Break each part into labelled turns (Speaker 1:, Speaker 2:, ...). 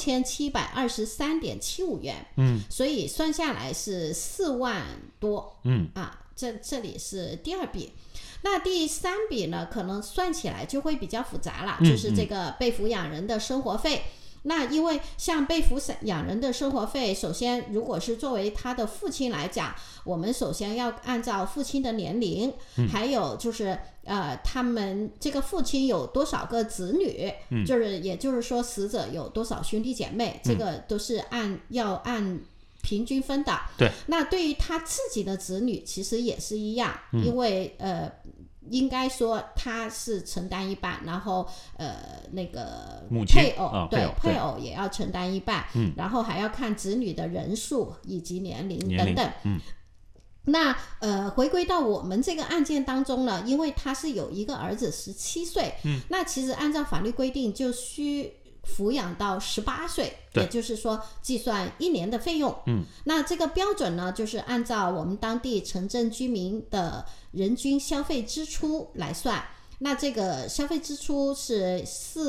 Speaker 1: 6723.75元，所以算下来是4万多，这里是第二笔。那第三笔呢，可能算起来就会比较复杂了，就是这个被抚养人的生活费。那因为像被抚养人的生活费，首先如果是作为他的父亲来讲，我们首先要按照父亲的年龄，还有就是他们这个父亲有多少个子女，就是也就是说死者有多少兄弟姐妹，这个都是要按平均分的。
Speaker 2: 对。
Speaker 1: 那对于他自己的子女其实也是一样，因为应该说他是承担一半，然后那个配偶配偶也要承担一半，然后还要看子女的人数以及年龄等等。那回归到我们这个案件当中呢，因为他是有一个儿子17岁，那其实按照法律规定就需抚养到18岁，也就是说计算1年的费用。那这个标准呢，就是按照我们当地城镇居民的人均消费支出来算。那这个消费支出是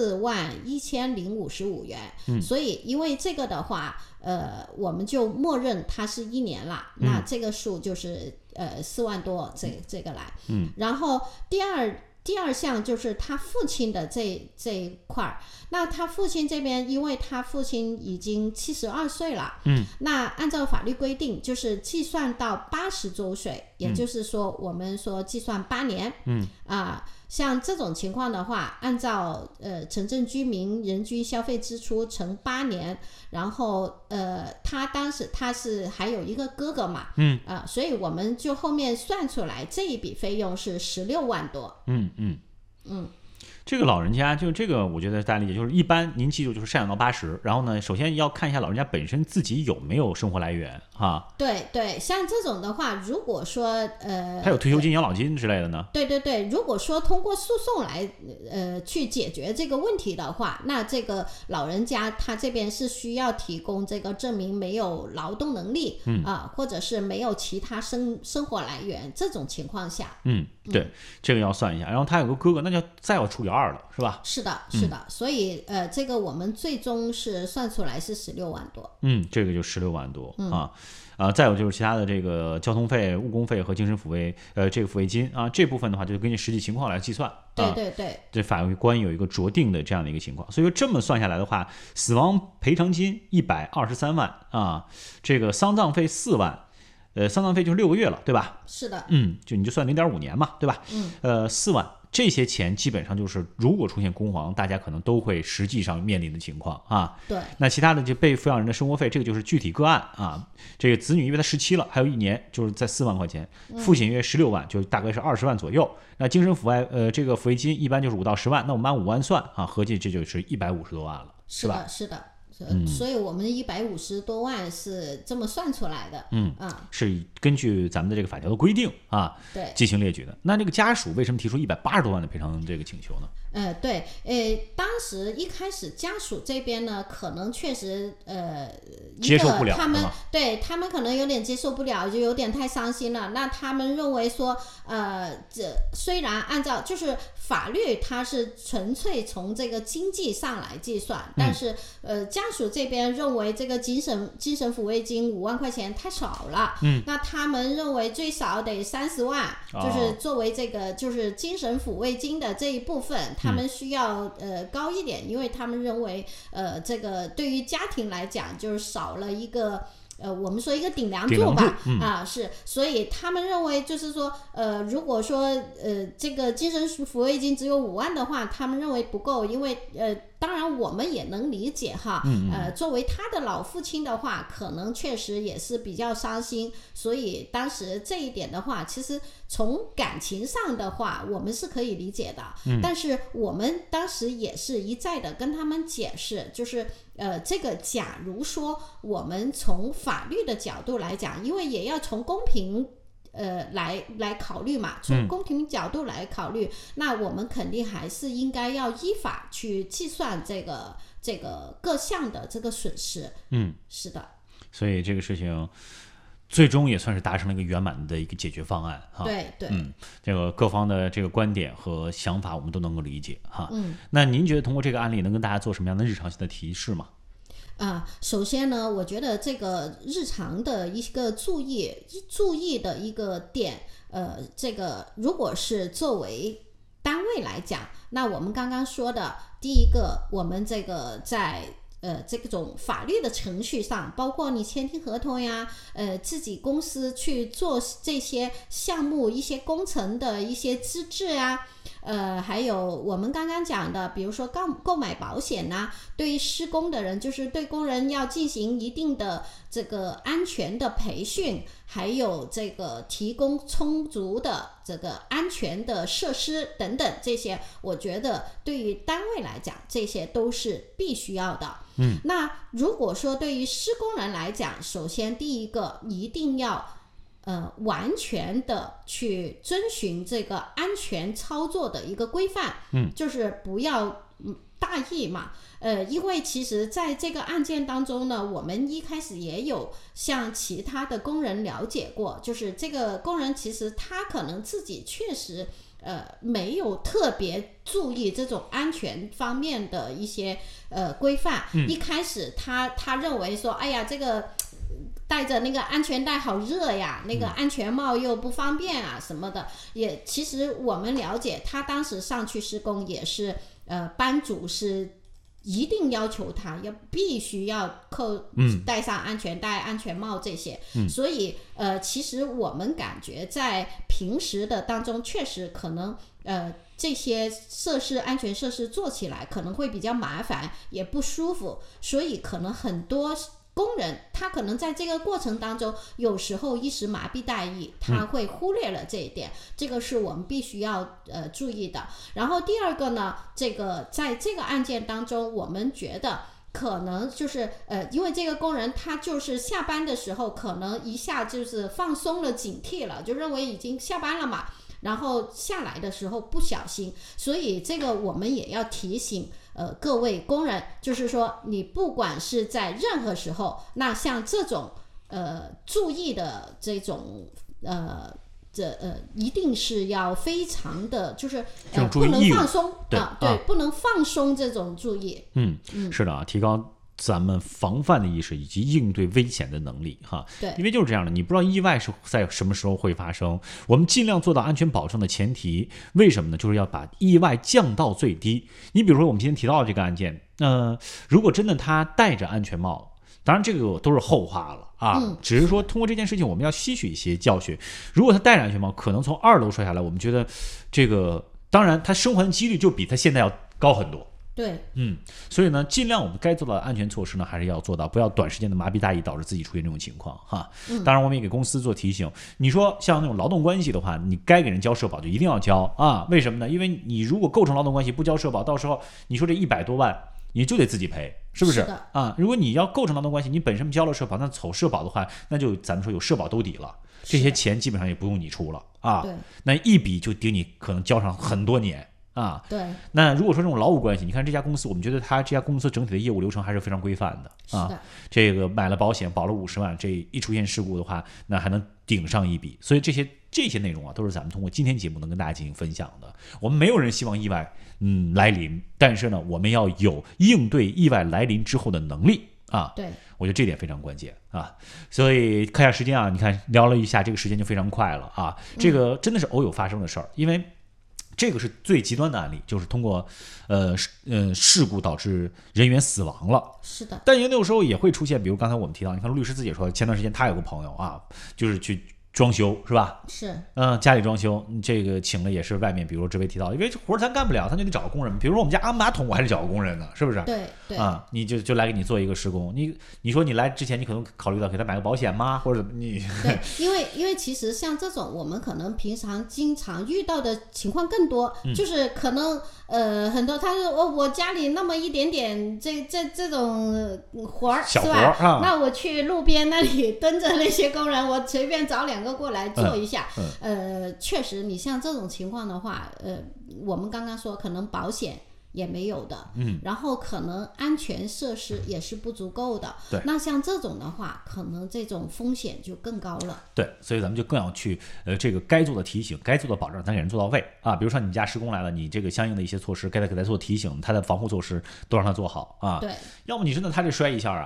Speaker 1: 41055元，所以因为这个的话，我们就默认它是1年了，那这个数就是4万多这个来。然后第二项就是他父亲的这一块，那他父亲这边，因为他父亲已经72岁了，那按照法律规定就是计算到80周岁，也就是说我们说计算8年，像这种情况的话，按照城镇居民人均消费支出乘8年，然后他当时他是还有一个哥哥嘛，所以我们就后面算出来这一笔费用是16万多。
Speaker 2: 这个老人家就这个，我觉得大家理解，就是一般您记住就是赡养到80，然后呢，首先要看一下老人家本身自己有没有生活来源哈。
Speaker 1: 对，像这种的话，如果说
Speaker 2: 他有退休金、养老金之类的呢？
Speaker 1: 对，如果说通过诉讼来去解决这个问题的话，那这个老人家他这边是需要提供这个证明没有劳动能力，或者是没有其他生活来源，这种情况下，
Speaker 2: 对，这个要算一下。然后他有个哥哥，那就再要除以2了，是吧？
Speaker 1: 是的，所以这个我们最终是算出来是16万多。
Speaker 2: 这个就16万多再有就是其他的这个交通费、误工费和精神抚慰这个抚慰金这部分的话就根据实际情况来计算。
Speaker 1: 对，
Speaker 2: 这法律关有一个酌定的这样的一个情况，所以说这么算下来的话，死亡赔偿金123万这个丧葬费4万。丧葬费就是6个月了，对吧？
Speaker 1: 是的。
Speaker 2: 就你就算0.5年嘛，对吧？4万，这些钱基本上就是如果出现公亡，大家可能都会实际上面临的情况
Speaker 1: 对。
Speaker 2: 那其他的就被抚养人的生活费，这个就是具体个案这个子女因为他17了，还有1年，就是在4万块钱，父亲约16万，就大概是20万左右。那精神抚慰这个抚慰金一般就是5到10万，那我们按5万算合计这就是150多万了，是吧？
Speaker 1: 是的。所以我们150多万是这么算出来的，
Speaker 2: 是根据咱们的这个法条的规定
Speaker 1: 对，
Speaker 2: 进行列举的。那这个家属为什么提出180多万的赔偿这个请求呢？
Speaker 1: 对，当时一开始家属这边呢，可能确实
Speaker 2: 接受不了，
Speaker 1: 他们可能有点接受不了，就有点太伤心了。那他们认为说，这虽然按照就是法律，它是纯粹从这个经济上来计算，但是家属这边认为这个精神抚慰金5万块钱太少了，那他们认为最少得30万，就是作为这个就是精神抚慰金的这一部分，他们需要高一点，因为他们认为这个对于家庭来讲就是少了一个我们说一个顶梁柱吧，是，所以他们认为就是说如果说这个精神抚慰金只有5万的话，他们认为不够，因为当然我们也能理解作为他的老父亲的话，可能确实也是比较伤心，所以当时这一点的话，其实从感情上的话我们是可以理解的，但是我们当时也是一再的跟他们解释，就是这个假如说我们从法律的角度来讲，因为也要从公平来考虑嘛，从公平角度来考虑，那我们肯定还是应该要依法去计算这个各项的这个损失。是的。
Speaker 2: 所以这个事情最终也算是达成了一个圆满的一个解决方案
Speaker 1: 对，
Speaker 2: 这个各方的这个观点和想法我们都能够理解那您觉得通过这个案例能跟大家做什么样的日常性的提示吗？
Speaker 1: 首先呢，我觉得这个日常的一个注意的一个点，这个如果是作为单位来讲，那我们刚刚说的第一个，我们这个在这种法律的程序上，包括你签订合同呀，自己公司去做这些项目、一些工程的一些资质啊，还有我们刚刚讲的，比如说购买保险呐，对于施工的人，就是对工人要进行一定的这个安全的培训，还有这个提供充足的这个安全的设施等等，这些我觉得对于单位来讲，这些都是必须要的。那如果说对于施工人来讲，首先第一个一定要完全的去遵循这个安全操作的一个规范，就是不要大意嘛。因为其实在这个案件当中呢，我们一开始也有向其他的工人了解过，就是这个工人其实他可能自己确实没有特别注意这种安全方面的一些规范。一开始他认为说，哎呀，这个戴着那个安全带好热呀，那个安全帽又不方便啊什么的。也其实我们了解，他当时上去施工也是班主是一定要求他必须要戴上安全带、安全帽这些。所以其实我们感觉在平时的当中，确实可能这些安全设施做起来可能会比较麻烦，也不舒服，所以可能很多工人他可能在这个过程当中，有时候一时麻痹大意，他会忽略了这一点，这个是我们必须要注意的。然后第二个呢，这个在这个案件当中，我们觉得可能就是因为这个工人他就是下班的时候可能一下就是放松了警惕了，就认为已经下班了嘛，然后下来的时候不小心，所以这个我们也要提醒各位工人，就是说你不管是在任何时候，那像这种注意的这种一定是要非常的，就是不能放松对，不能放松这种注意。
Speaker 2: 是的啊，提高咱们防范的意识以及应对危险的能力哈。
Speaker 1: 对，
Speaker 2: 因为就是这样的，你不知道意外是在什么时候会发生，我们尽量做到安全保障的前提，为什么呢？就是要把意外降到最低。你比如说我们今天提到的这个案件，如果真的他戴着安全帽，当然这个都是后话了啊，只是说通过这件事情我们要吸取一些教训。如果他戴着安全帽，可能从2楼摔下来，我们觉得这个当然他生还的几率就比他现在要高很多。
Speaker 1: 对，
Speaker 2: 所以呢，尽量我们该做到的安全措施呢，还是要做到，不要短时间的麻痹大意，导致自己出现这种情况哈。当然，我们也给公司做提醒。你说像那种劳动关系的话，你该给人交社保就一定要交啊。为什么呢？因为你如果构成劳动关系不交社保，到时候你说这100多万，你就得自己赔，是不是？
Speaker 1: 是的
Speaker 2: 啊，如果你要构成劳动关系，你本身交了社保，那走社保的话，那就咱们说有社保兜底了，这些钱基本上也不用你出了啊。
Speaker 1: 对，
Speaker 2: 那一笔就顶你可能交上很多年。
Speaker 1: 对，
Speaker 2: 那如果说这种劳务关系，你看这家公司，我们觉得这家公司整体的业务流程还是非常规范的啊。
Speaker 1: 是的，
Speaker 2: 这个买了保险，保了50万，这一出现事故的话，那还能顶上一笔。所以这些内容啊，都是咱们通过今天节目能跟大家进行分享的。我们没有人希望意外来临，但是呢，我们要有应对意外来临之后的能力啊。
Speaker 1: 对，
Speaker 2: 我觉得这点非常关键啊。所以看一下时间啊，你看聊了一下，这个时间就非常快了啊。这个真的是偶有发生的事儿，因为这个是最极端的案例，就是通过事故导致人员死亡了。
Speaker 1: 是的，
Speaker 2: 但有时候也会出现，比如刚才我们提到，你看陆律师自己也说，前段时间他有个朋友啊，就是去装修是吧？
Speaker 1: 是，
Speaker 2: 家里装修，这个请的也是外面，比如这位提到，因为这活咱干不了，咱就得找个工人。比如说我们家安马桶，我还得找个工人呢，是不是？
Speaker 1: 对
Speaker 2: 啊，你就来给你做一个施工，你说你来之前，你可能考虑到给他买个保险吗？或者你
Speaker 1: 对，因为其实像这种我们可能平常经常遇到的情况更多，就是可能很多他说我家里那么一点点这种活儿是吧？那我去路边那里蹲着那些工人，我随便找2个过来做一下。确实，你像这种情况的话，我们刚刚说可能保险也没有的，然后可能安全设施也是不足够的。
Speaker 2: 对，
Speaker 1: 那像这种的话，可能这种风险就更高了。
Speaker 2: 对，所以咱们就更要去这个该做的提醒，该做的保障，咱给人做到位啊。比如说你家施工来了，你这个相应的一些措施，该给他做提醒，他的防护措施都让他做好啊。
Speaker 1: 对，
Speaker 2: 要么你真的他这摔一下啊，